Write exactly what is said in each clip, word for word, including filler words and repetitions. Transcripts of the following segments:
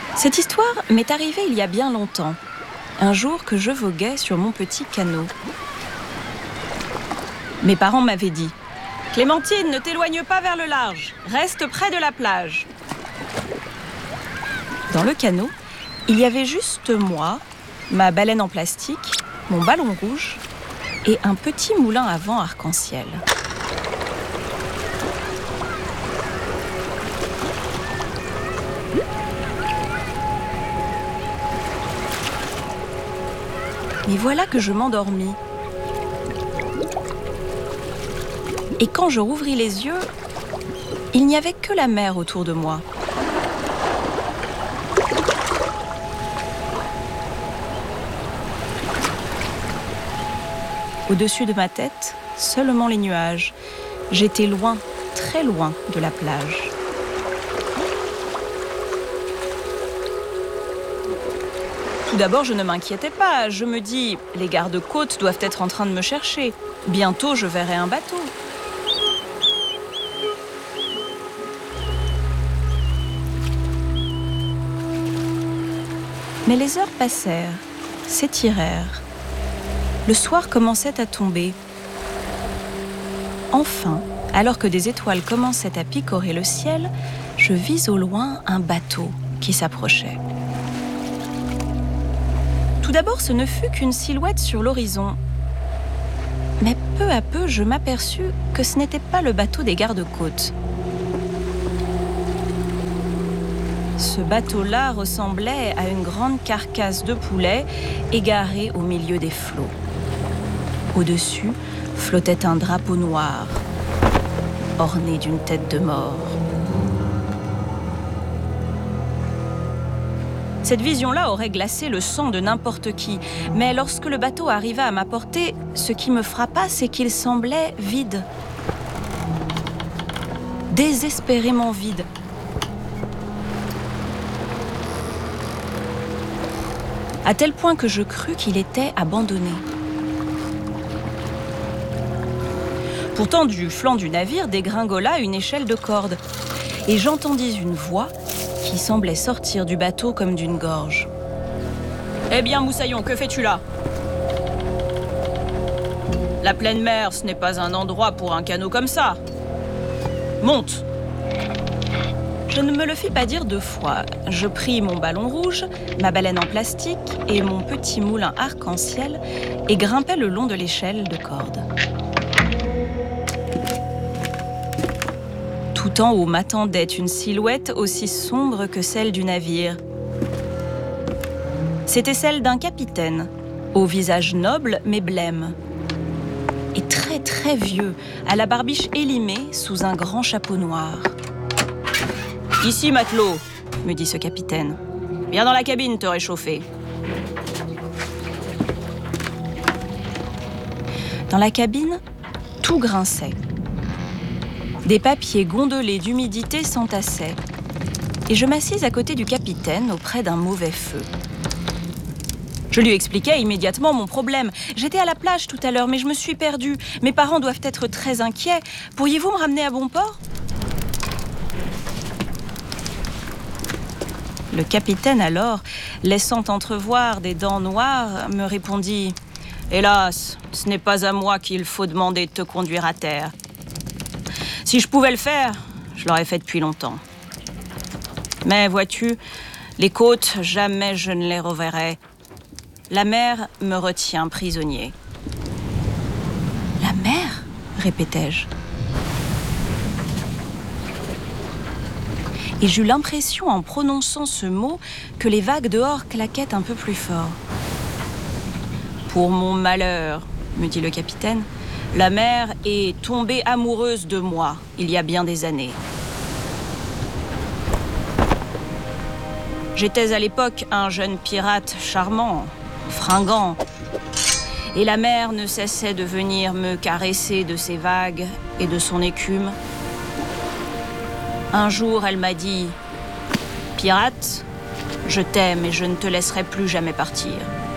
Cette histoire m'est arrivée il y a bien longtemps, un jour que je voguais sur mon petit canot. Mes parents m'avaient dit « Clémentine, ne t'éloigne pas vers le large, reste près de la plage ». Dans le canot, il y avait juste moi, ma baleine en plastique, mon ballon rouge et un petit moulin à vent arc-en-ciel. Mais voilà que je m'endormis. Et quand je rouvris les yeux, il n'y avait que la mer autour de moi. Au-dessus de ma tête, seulement les nuages. J'étais loin, très loin de la plage. Tout d'abord, je ne m'inquiétais pas. Je me dis, les gardes-côtes doivent être en train de me chercher. Bientôt, je verrai un bateau. Mais les heures passèrent, s'étirèrent. Le soir commençait à tomber. Enfin, alors que des étoiles commençaient à picorer le ciel, je vis au loin un bateau qui s'approchait. Tout d'abord, ce ne fut qu'une silhouette sur l'horizon. Mais peu à peu, je m'aperçus que ce n'était pas le bateau des gardes-côtes. Ce bateau-là ressemblait à une grande carcasse de poulet égarée au milieu des flots. Au-dessus, flottait un drapeau noir, orné d'une tête de mort. Cette vision-là aurait glacé le sang de n'importe qui, mais lorsque le bateau arriva à ma portée, ce qui me frappa, c'est qu'il semblait vide. Désespérément vide. À tel point que je crus qu'il était abandonné. Pourtant, du flanc du navire dégringola une échelle de corde, et j'entendis une voix qui semblait sortir du bateau comme d'une gorge. « Eh bien, Moussaillon, que fais-tu là ? La pleine mer, ce n'est pas un endroit pour un canot comme ça. Monte !» Je ne me le fis pas dire deux fois. Je pris mon ballon rouge, ma baleine en plastique et mon petit moulin arc-en-ciel et grimpai le long de l'échelle de corde. Tout en haut m'attendait une silhouette aussi sombre que celle du navire. C'était celle d'un capitaine, au visage noble mais blême, et très très vieux, à la barbiche élimée sous un grand chapeau noir. « Ici, matelot !» me dit ce capitaine. « Viens dans la cabine te réchauffer. » Dans la cabine, tout grinçait. Des papiers gondolés d'humidité s'entassaient. Et je m'assis à côté du capitaine auprès d'un mauvais feu. Je lui expliquai immédiatement mon problème. J'étais à la plage tout à l'heure, mais je me suis perdue. Mes parents doivent être très inquiets. Pourriez-vous me ramener à bon port ? Le capitaine alors, laissant entrevoir des dents noires, me répondit « Hélas, ce n'est pas à moi qu'il faut demander de te conduire à terre. Si je pouvais le faire, je l'aurais fait depuis longtemps. Mais vois-tu, les côtes, jamais je ne les reverrai. La mer me retient prisonnier. » « La mer ?» répétai-je. Et j'eus l'impression, en prononçant ce mot, que les vagues dehors claquaient un peu plus fort. « Pour mon malheur, » me dit le capitaine, « la mer est tombée amoureuse de moi il y a bien des années. J'étais à l'époque un jeune pirate charmant, fringant, et la mer ne cessait de venir me caresser de ses vagues et de son écume. Un jour, elle m'a dit « Pirate, je t'aime et je ne te laisserai plus jamais partir. »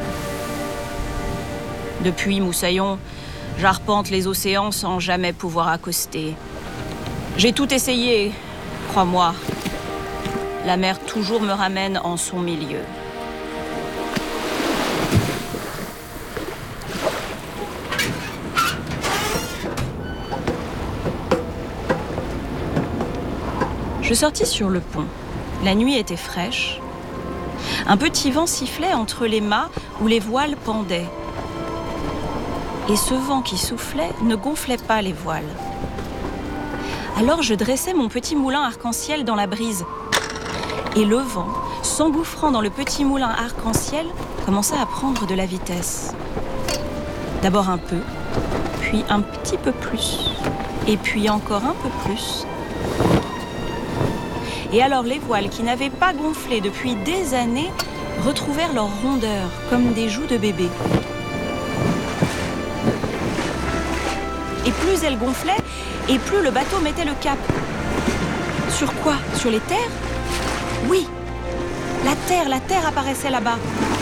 Depuis, Moussaillon, j'arpente les océans sans jamais pouvoir accoster. J'ai tout essayé, crois-moi. la mer toujours me ramène en son milieu. Je sortis sur le pont. La nuit était fraîche. Un petit vent sifflait entre les mâts où les voiles pendaient. Et ce vent qui soufflait ne gonflait pas les voiles. Alors je dressais mon petit moulin arc-en-ciel dans la brise. Et le vent, s'engouffrant dans le petit moulin arc-en-ciel, commença à prendre de la vitesse. D'abord un peu, puis un petit peu plus, et puis encore un peu plus. Et alors les voiles qui n'avaient pas gonflé depuis des années retrouvèrent leur rondeur comme des joues de bébé. Et plus elles gonflaient, et plus le bateau mettait le cap. Sur quoi? Sur les terres? Oui, la terre, la terre apparaissait là-bas.